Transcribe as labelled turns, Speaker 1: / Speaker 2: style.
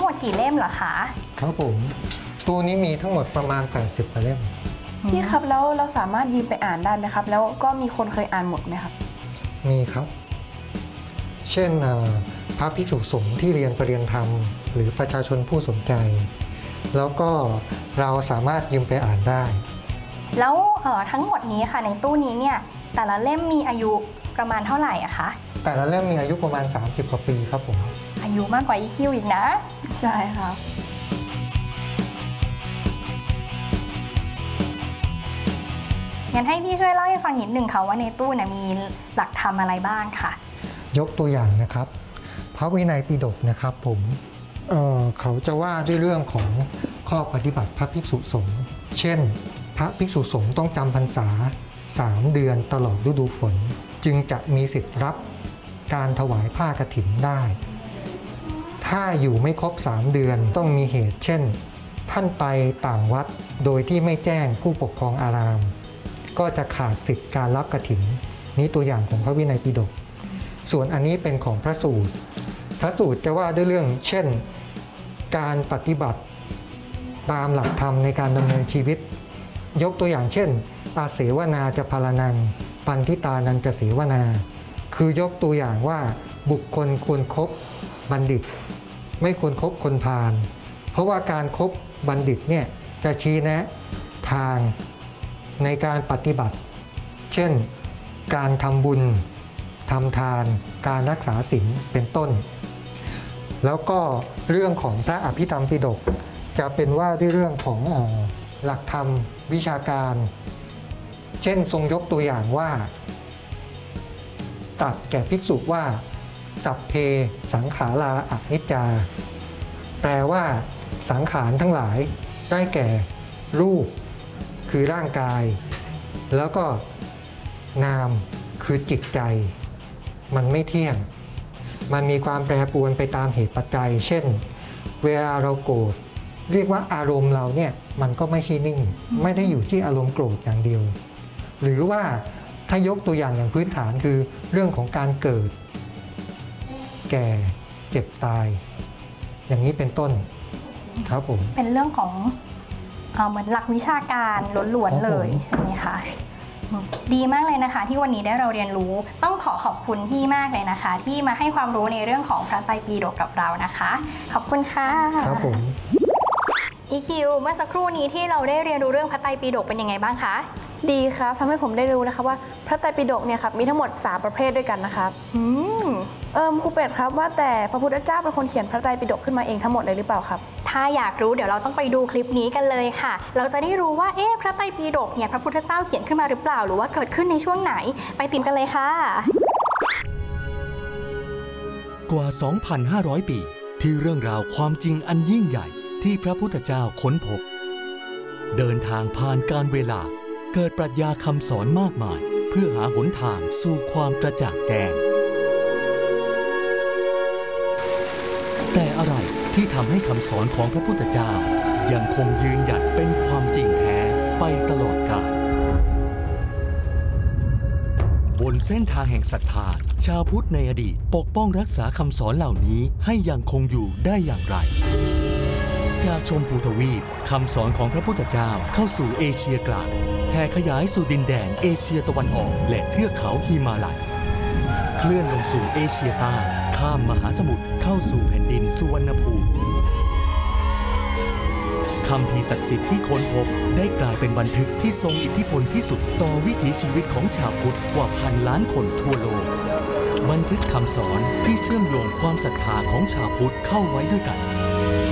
Speaker 1: มดกี่เล่มเหรอคะ
Speaker 2: ครับผมตู้นี้มีทั้งหมดประมาณ80เล่ม
Speaker 3: พี่ครับแล้วเราสามารถยืมไปอ่านได้ไหมครับแล้วก็มีคนเคยอ่านหมดไหมครับ
Speaker 2: มีครับเช่นพระภิกษุสงฆ์ที่เรียนประเรียนธรรมหรือประชาชนผู้สนใจแล้วก็เราสามารถยืมไปอ่านได้
Speaker 1: แล้วทั้งหมดนี้ค่ะในตู้นี้เนี่ยแต่ละเล่มมีอายุประมาณเท่าไหร่อะคะ
Speaker 2: แต่ละเล่มมีอายุประมาณ30 กว่าปีครับผม
Speaker 1: อายุมากกว่า EQ อีกนะ
Speaker 3: ใช่ครับ
Speaker 1: งั้นให้พี่ช่วยเล่าให้ฟังนิดหนึ่งค่ะว่าในตู้เนี่ยมีหลักธรรมอะไรบ้างค่ะ
Speaker 2: ยกตัวอย่างนะครับพระวินัยปิฎกนะครับผมเขาจะว่าด้วยเรื่องของข้อปฏิบัติพระภิกษุสงฆ์เช่นพระภิกษุสงฆ์ต้องจำพรรษา3 เดือนตลอดฤดูฝนจึงจะมีสิทธิ์รับการถวายผ้ากฐินได้ถ้าอยู่ไม่ครบ3 เดือนต้องมีเหตุเช่นท่านไปต่างวัดโดยที่ไม่แจ้งผู้ปกครองอารามก็จะขาดสิทธิการรับกฐินนี้ตัวอย่างของพระวินัยปิฎกส่วนอันนี้เป็นของพระสูตรจะว่าด้วยเรื่องเช่นการปฏิบัติตามหลักธรรมในการดำเนินชีวิตยกตัวอย่างเช่นอาเสวนาจะพาลนังปันทิตานันจะเสวนาคือยกตัวอย่างว่าบุคคลควรคบบัณฑิตไม่ควรคบคนพาลเพราะว่าการคบบัณฑิตเนี่ยจะชี้แนะทางในการปฏิบัติเช่นการทำบุญทำทานการรักษาศีลเป็นต้นแล้วก็เรื่องของพระอภิธรรมปิฎกจะเป็นว่าด้วยเรื่องของหลักธรรมวิชาการเช่นทรงยกตัวอย่างว่าตรัสแก่ภิกษุว่าสัพเพสังขาราอนิจจาแปลว่าสังขารทั้งหลายได้แก่รูปคือร่างกายแล้วก็นามคือจิตใจมันไม่เที่ยงมันมีความแปรปรวนไปตามเหตุปัจจัยเช่นเวลาเราโกรธเรียกว่าอารมณ์เราเนี่ยมันก็ไม่ใช่นิ่งไม่ได้อยู่ที่อารมณ์โกรธอย่างเดียวหรือว่าถ้ายกตัวอย่างพื้นฐานคือเรื่องของการเกิดแก่เจ็บตายอย่างนี้เป็นต้นครับผม
Speaker 1: เป็นเรื่องของเหมือนหลักวิชาการล้วนๆเลยใช่ไหมคะดีมากเลยนะคะที่วันนี้ได้เราเรียนรู้ต้องขอบคุณพี่มากเลยนะคะที่มาให้ความรู้ในเรื่องของพระไตรปิฎกกับเรานะคะขอบคุณค่ะ
Speaker 2: ครับผม
Speaker 1: EQ เมื่อสักครู่นี้ที่เราได้เรียนรู้เรื่องพระไตรปิฎกเป็นยังไงบ้างคะ
Speaker 3: ดีครับทำให้ผมได้รู้นะคะว่าพระไตรปิฎกเนี่ยครับมีทั้งหมด3 ประเภทด้วยกันนะครับครูเป็ดครับว่าแต่พระพุทธเจ้าเป็นคนเขียนพระไตรปิฎกขึ้นมาเองทั้งหมดเลยหรือเปล่าครับ
Speaker 1: ถ้าอยากรู้เดี๋ยวเราต้องไปดูคลิปนี้กันเลยค่ะเราจะได้รู้ว่าพระไตรปิฎกเนี่ยพระพุทธเจ้าเขียนขึ้นมาหรือเปล่าหรือว่าเกิดขึ้นในช่วงไหนไปติดกันเลยค่ะ
Speaker 4: กว่า 2,500 ปีที่เรื่องราวความจริงอันยิ่งใหญ่ที่พระพุทธเจ้าค้นพบเดินทางผ่านการเวลาเกิดปรัชญาคำสอนมากมายเพื่อหาหนทางสู่ความกระจ่างแจ้งแต่อะไรที่ทำให้คำสอนของพระพุทธเจ้ายังคงยืนหยัดเป็นความจริงแท้ไปตลอดกาลบนเส้นทางแห่งศรัทธาชาวพุทธในอดีตปกป้องรักษาคำสอนเหล่านี้ให้ยังคงอยู่ได้อย่างไรจากชมพูทวีปคำสอนของพระพุทธเจ้าเข้าสู่เอเชียกลางแผ่ขยายสู่ดินแดนเอเชียตะวันออกและเทือกเขาหิมาลัยเคลื่อนลงสู่เอเชียใต้ข้ามมหาสมุทรเข้าสู่แผ่นดินสุวรรณภูมิคัมภีร์ศักดิ์สิทธิ์ที่ค้นพบได้กลายเป็นบันทึกที่ทรงอิทธิพลที่สุดต่อวิถีชีวิตของชาวพุทธกว่า1,000 ล้านคนทั่วโลกบันทึกคำสอนที่เชื่อมโยงความศรัทธาของชาวพุทธเข้าไว้ด้วยกัน